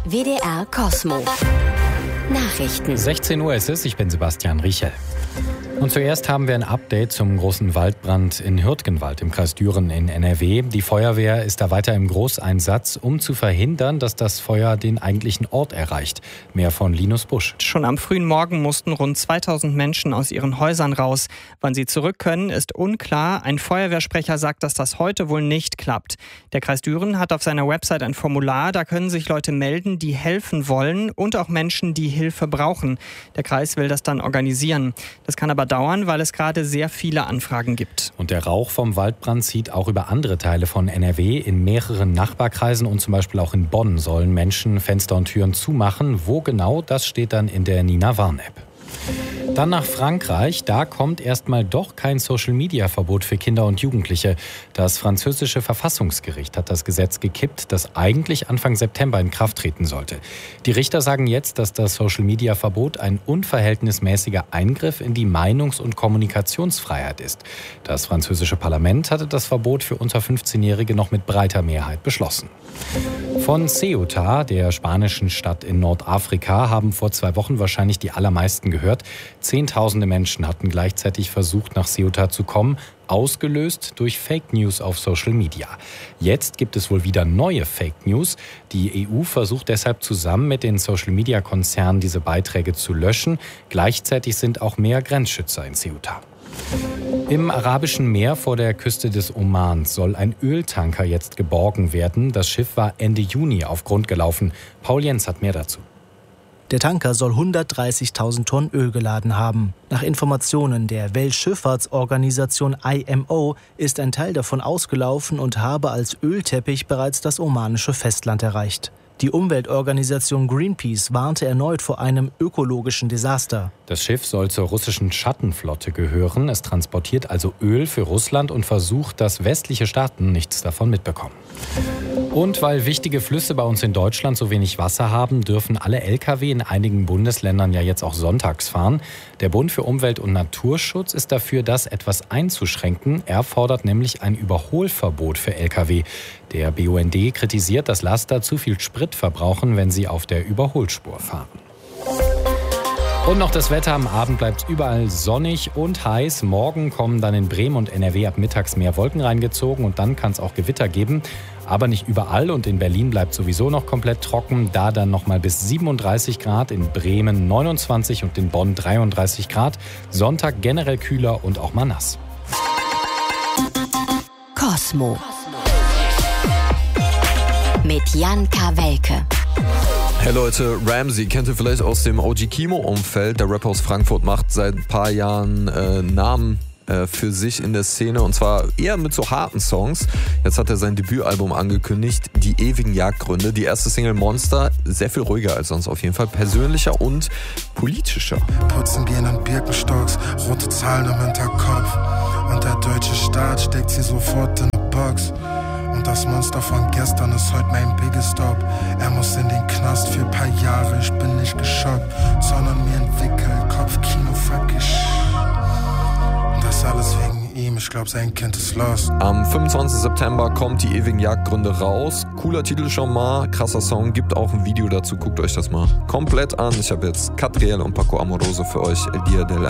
WDR Kosmo. Nachrichten. 16 Uhr ist es, ich bin Sebastian Riechel. Und zuerst haben wir ein Update zum großen Waldbrand in Hürtgenwald im Kreis Düren in NRW. Die Feuerwehr ist da weiter im Großeinsatz, um zu verhindern, dass das Feuer den eigentlichen Ort erreicht. Mehr von Linus Busch. Schon am frühen Morgen mussten rund 2000 Menschen aus ihren Häusern raus. Wann sie zurück können, ist unklar. Ein Feuerwehrsprecher sagt, dass das heute wohl nicht klappt. Der Kreis Düren hat auf seiner Website ein Formular. Da können sich Leute melden, die helfen wollen und auch Menschen, die Hilfe brauchen. Der Kreis will das dann organisieren. Das kann aber dauern, weil es gerade sehr viele Anfragen gibt. Und der Rauch vom Waldbrand zieht auch über andere Teile von NRW. In mehreren Nachbarkreisen und zum Beispiel auch in Bonn sollen Menschen Fenster und Türen zumachen. Wo genau, das steht dann in der Nina Warn-App. Dann nach Frankreich. Da kommt erstmal doch kein Social-Media-Verbot für Kinder und Jugendliche. Das französische Verfassungsgericht hat das Gesetz gekippt, das eigentlich Anfang September in Kraft treten sollte. Die Richter sagen jetzt, dass das Social-Media-Verbot ein unverhältnismäßiger Eingriff in die Meinungs- und Kommunikationsfreiheit ist. Das französische Parlament hatte das Verbot für unter 15-Jährige noch mit breiter Mehrheit beschlossen. Von Ceuta, der spanischen Stadt in Nordafrika, haben vor 2 Wochen wahrscheinlich die allermeisten gehört. Zehntausende Menschen hatten gleichzeitig versucht, nach Ceuta zu kommen, ausgelöst durch Fake News auf Social Media. Jetzt gibt es wohl wieder neue Fake News. Die EU versucht deshalb zusammen mit den Social-Media-Konzernen diese Beiträge zu löschen. Gleichzeitig sind auch mehr Grenzschützer in Ceuta. Im Arabischen Meer vor der Küste des Omans soll ein Öltanker jetzt geborgen werden. Das Schiff war Ende Juni auf Grund gelaufen. Paul Jens hat mehr dazu. Der Tanker soll 130.000 Tonnen Öl geladen haben. Nach Informationen der Weltschifffahrtsorganisation IMO ist ein Teil davon ausgelaufen und habe als Ölteppich bereits das omanische Festland erreicht. Die Umweltorganisation Greenpeace warnte erneut vor einem ökologischen Desaster. Das Schiff soll zur russischen Schattenflotte gehören. Es transportiert also Öl für Russland und versucht, dass westliche Staaten nichts davon mitbekommen. Und weil wichtige Flüsse bei uns in Deutschland so wenig Wasser haben, dürfen alle Lkw in einigen Bundesländern ja jetzt auch sonntags fahren. Der Bund für Umwelt und Naturschutz ist dafür, das etwas einzuschränken. Er fordert nämlich ein Überholverbot für Lkw. Der BUND kritisiert, dass Laster zu viel Sprit verbrauchen, wenn sie auf der Überholspur fahren. Und noch das Wetter. Am Abend bleibt es überall sonnig und heiß. Morgen kommen dann in Bremen und NRW ab mittags mehr Wolken reingezogen und dann kann es auch Gewitter geben. Aber nicht überall, und in Berlin bleibt sowieso noch komplett trocken. Da dann nochmal bis 37 Grad, in Bremen 29 und in Bonn 33 Grad. Sonntag generell kühler und auch mal nass. Kosmo. Mit Jan Kawelke. Hey Leute, Ramsey kennt ihr vielleicht aus dem OG Kimo-Umfeld. Der Rapper aus Frankfurt macht seit ein paar Jahren Namen für sich in der Szene, und zwar eher mit so harten Songs. Jetzt hat er sein Debütalbum angekündigt, Die ewigen Jagdgründe. Die erste Single Monster, sehr viel ruhiger als sonst auf jeden Fall, persönlicher und politischer. Putzen gehen an Birkenstocks, rote Zahlen im Hinterkopf und der deutsche Staat steckt sie sofort in eine Box. Und das Monster von gestern ist heute mein biggest Stop. Er muss in den Knast für ein paar Jahre, ich bin nicht geschockt, sondern mir entwickelt, Kopfkino, fuck ich. Das alles wegen ihm, ich glaub sein Kind ist lost. Am 25. September kommt Die ewigen Jagdgründe raus. Cooler Titel schon mal, krasser Song, gibt auch ein Video dazu, guckt euch das mal komplett an. Ich habe jetzt Catriel und Paco Amoroso für euch, El Dia de la